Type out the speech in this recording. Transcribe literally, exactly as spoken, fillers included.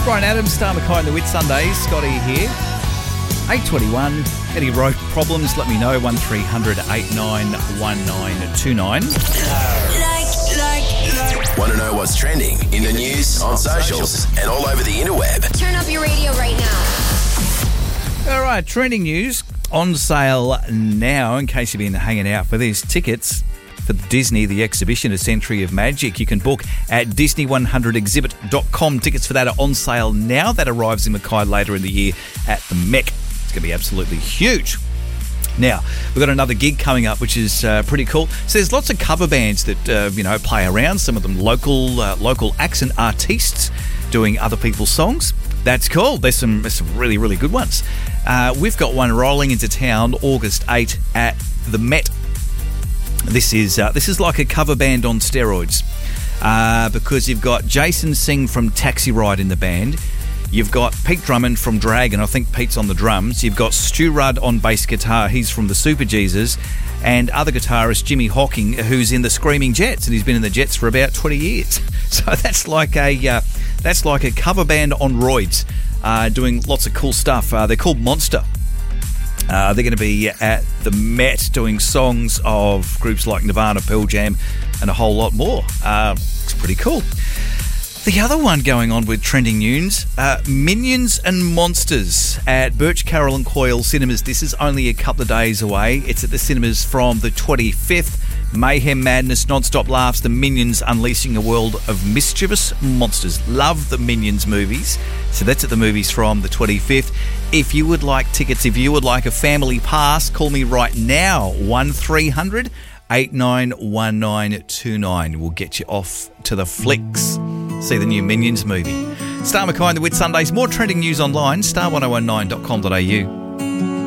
Brian Adams, Star McKay and the Whit Sundays. Scotty here. eight twenty-one. Any road problems, let me know. one three hundred eight nine one nine two nine. Like, like, like. Want to know what's trending in the news, on socials, and all over the interweb? Turn up your radio right now. All right, trending news on sale now, in case you've been hanging out for this. Tickets for Disney, the exhibition, A Century of Magic. You can book at disney one hundred exhibit dot com. Tickets for that are on sale now. That arrives in Mackay later in the year at the Mech. It's going to be absolutely huge. Now, we've got another gig coming up, which is uh, pretty cool. So there's lots of cover bands that, uh, you know, play around. Some of them local uh, local accent artists doing other people's songs. That's cool. There's some, there's some really, really good ones. Uh, we've got one rolling into town August eighth at the Met. This is uh, this is like a cover band on steroids uh, because you've got Jason Singh from Taxi Ride in the band. You've got Pete Drummond from Dragon. I think Pete's on the drums. You've got Stu Rudd on bass guitar. He's from the Super Jesus. And other guitarist Jimmy Hocking, who's in the Screaming Jets, and he's been in the Jets for about twenty years. So that's like a uh, that's like a cover band on roids, uh, doing lots of cool stuff. Uh, they're called Monster. Uh, they're going to be at the Met doing songs of groups like Nirvana, Pearl Jam, and a whole lot more. Uh, it's pretty cool. The other one going on with trending news, uh, Minions and Monsters at Birch Carroll and Coyle Cinemas. This is only a couple of days away. It's at the cinemas from the twenty-fifth. Mayhem, madness, non-stop laughs, the Minions unleashing a world of mischievous monsters. Love the Minions movies. So that's at the movies from the twenty-fifth. If you would like tickets, if you would like a family pass, call me right now. one three hundred eight nine one nine two nine. We'll get you off to the flicks. See the new Minions movie. Star McKay and the Whit Sundays. More trending news online. star ten nineteen dot com dot a u.